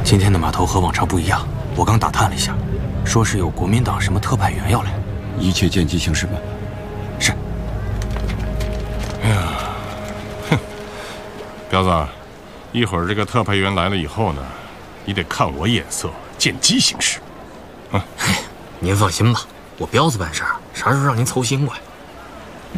今天的码头和往常不一样，我刚打探了一下，说是有国民党什么特派员要来， 一切见机行事吧。 是。 哎呀，哼，彪子，一会儿这个特派员来了以后呢，你得看我眼色，见机行事。 哎，您放心吧，我彪子办事儿，啥时候让您操心过呀？